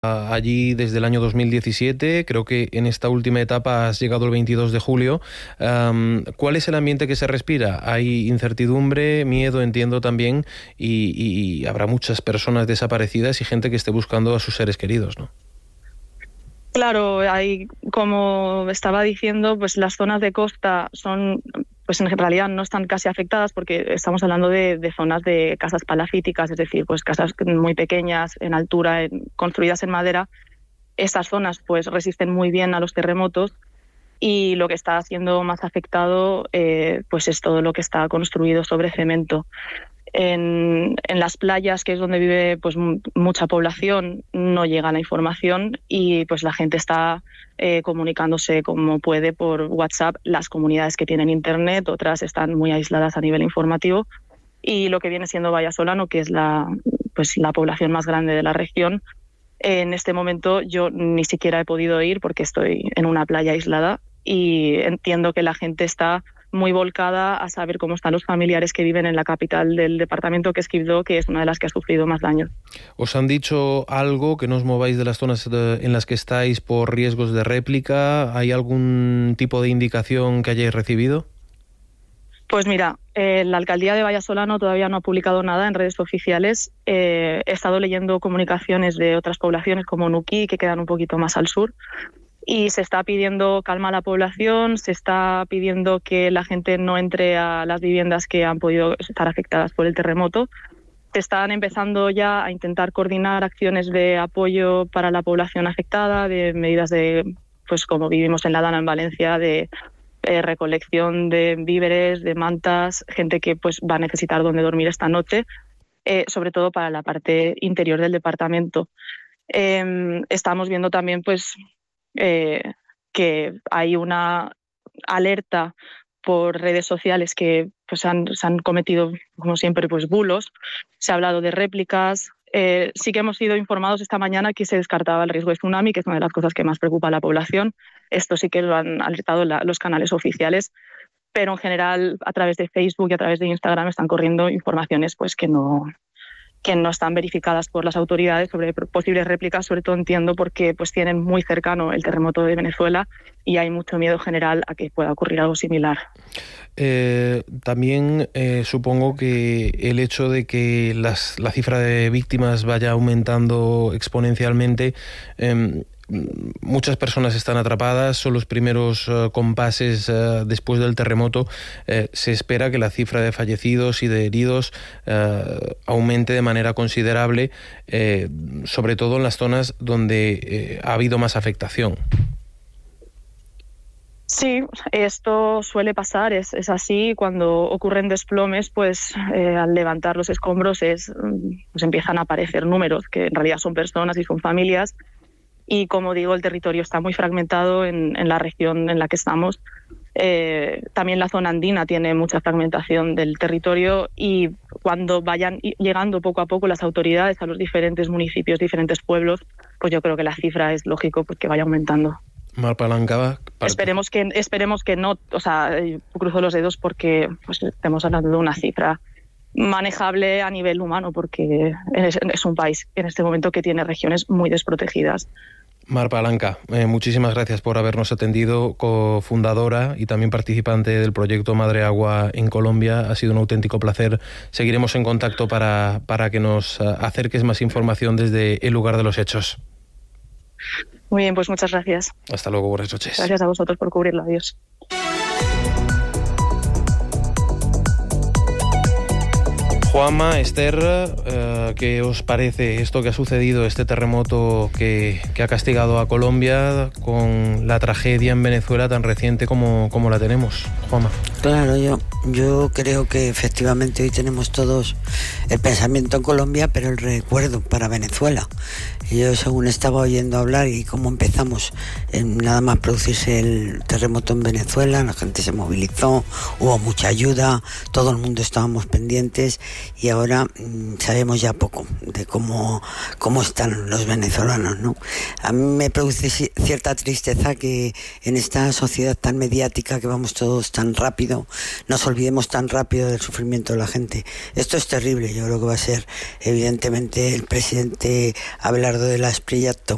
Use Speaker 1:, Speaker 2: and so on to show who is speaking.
Speaker 1: allí desde el año 2017, creo que en esta última etapa has llegado el 22 de julio. ¿Cuál es el ambiente que se respira? Hay incertidumbre, miedo, entiendo también, y habrá muchas personas desaparecidas y gente que esté buscando a sus seres queridos, ¿no?
Speaker 2: Claro, hay, como estaba diciendo, pues las zonas de costa son, pues en realidad no están casi afectadas porque estamos hablando de zonas de casas palafíticas, es decir, pues casas muy pequeñas, en altura, construidas en madera. Estas zonas pues resisten muy bien a los terremotos y lo que está siendo más afectado pues es todo lo que está construido sobre cemento. En las playas, que es donde vive pues mucha población, no llega la información y pues la gente está comunicándose como puede por WhatsApp. Las comunidades que tienen internet, otras están muy aisladas a nivel informativo, y lo que viene siendo Vallasolano, que es la población más grande de la región, en este momento yo ni siquiera he podido ir porque estoy en una playa aislada, y entiendo que la gente está muy volcada a saber cómo están los familiares que viven en la capital del departamento, que es Quibdó, que es una de las que ha sufrido más daño.
Speaker 1: ¿Os han dicho algo, que no os mováis de las zonas en las que estáis por riesgos de réplica? ¿Hay algún tipo de indicación que hayáis recibido?
Speaker 2: Pues mira, la alcaldía de Vallasolano todavía no ha publicado nada en redes oficiales. He estado leyendo comunicaciones de otras poblaciones como Nuquí, que quedan un poquito más al sur, y se está pidiendo calma a la población, se está pidiendo que la gente no entre a las viviendas que han podido estar afectadas por el terremoto. Se están empezando ya a intentar coordinar acciones de apoyo para la población afectada, de medidas de, pues como vivimos en La Dana, en Valencia, de recolección de víveres, de mantas, gente que pues va a necesitar donde dormir esta noche, sobre todo para la parte interior del departamento. Estamos viendo también pues que hay una alerta por redes sociales que pues se han cometido, como siempre, pues bulos. Se ha hablado de réplicas. Sí que hemos sido informados esta mañana que se descartaba el riesgo de tsunami, que es una de las cosas que más preocupa a la población. Esto sí que lo han alertado los canales oficiales, pero en general a través de Facebook y a través de Instagram están corriendo informaciones pues que no están verificadas por las autoridades sobre posibles réplicas. Sobre todo entiendo porque pues tienen muy cercano el terremoto de Venezuela y hay mucho miedo general a que pueda ocurrir algo similar.
Speaker 1: También supongo que el hecho de que la cifra de víctimas vaya aumentando exponencialmente, muchas personas están atrapadas, son los primeros compases después del terremoto. Se espera que la cifra de fallecidos y de heridos aumente de manera considerable, sobre todo en las zonas donde ha habido más afectación.
Speaker 2: Sí, esto suele pasar, es así. Cuando ocurren desplomes, pues al levantar los escombros pues empiezan a aparecer números, que en realidad son personas y son familias. Y como digo, el territorio está muy fragmentado en la región en la que estamos. También la zona andina tiene mucha fragmentación del territorio, y cuando vayan llegando poco a poco las autoridades a los diferentes municipios, diferentes pueblos, pues yo creo que la cifra es lógico pues que vaya aumentando.
Speaker 1: Mar Palanca.
Speaker 2: Esperemos que no, o sea, cruzo los dedos porque pues estemos hablando de una cifra manejable a nivel humano, porque es un país en este momento que tiene regiones muy desprotegidas.
Speaker 1: Mar Palanca, muchísimas gracias por habernos atendido, cofundadora y también participante del proyecto Madre Agua en Colombia. Ha sido un auténtico placer. Seguiremos en contacto para que nos acerques más información desde el lugar de los hechos.
Speaker 2: Muy bien, pues muchas gracias.
Speaker 1: Hasta luego, buenas noches.
Speaker 2: Gracias a vosotros por cubrirlo. Adiós.
Speaker 1: Juanma, Esther, ¿qué os parece esto que ha sucedido, este terremoto que ha castigado a Colombia, con la tragedia en Venezuela tan reciente como la tenemos? Juanma.
Speaker 3: Claro, yo creo que efectivamente hoy tenemos todos el pensamiento en Colombia, pero el recuerdo para Venezuela. Yo, según estaba oyendo hablar y cómo empezamos, nada más producirse el terremoto en Venezuela, la gente se movilizó, hubo mucha ayuda, todo el mundo estábamos pendientes, y ahora sabemos ya poco de cómo están los venezolanos, ¿no? A mí me produce cierta tristeza que en esta sociedad tan mediática, que vamos todos tan rápido, nos olvidemos tan rápido del sufrimiento de la gente. Esto es terrible. Yo creo que va a ser, evidentemente, el presidente Abelardo de la Esprillato